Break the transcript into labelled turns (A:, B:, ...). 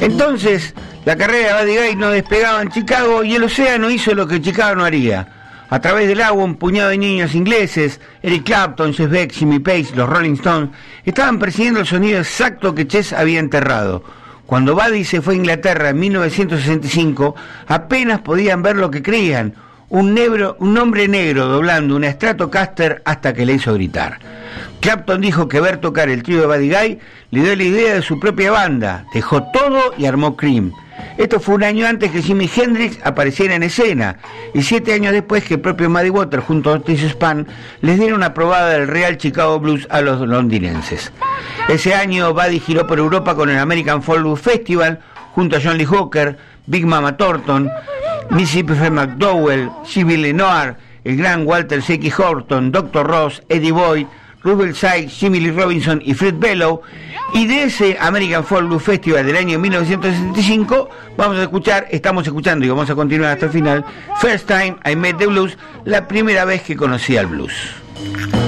A: Entonces, la carrera de Buddy Guy no despegaba en Chicago y el océano hizo lo que Chicago no haría. A través del agua, un puñado de niños ingleses, Eric Clapton, Jeff Beck, Jimmy Page, los Rolling Stones, estaban persiguiendo el sonido exacto que Chess había enterrado. Cuando Buddy se fue a Inglaterra en 1965, apenas podían ver lo que creían, un hombre negro doblando una Stratocaster hasta que le hizo gritar. Clapton dijo que ver tocar el trío de Buddy Guy le dio la idea de su propia banda, dejó todo y armó Cream. Esto fue un año antes que Jimi Hendrix apareciera en escena y 7 años después que el propio Muddy Waters junto a Otis Spann les diera una probada del Real Chicago Blues a los londinenses. Ese año Buddy giró por Europa con el American Folk Blues Festival junto a John Lee Hooker, Big Mama Thornton, Mississippi Fred McDowell, Jimmy Lenoir, el gran Walter Seki Horton, Dr. Ross, Eddie Boyd, Rubel Sykes, Jimmy Lee Robinson y Fred Bellow. Y de ese American Folk Blues Festival del año 1965 estamos escuchando y vamos a continuar hasta el final, First Time I Met the Blues, la primera vez que conocí al blues.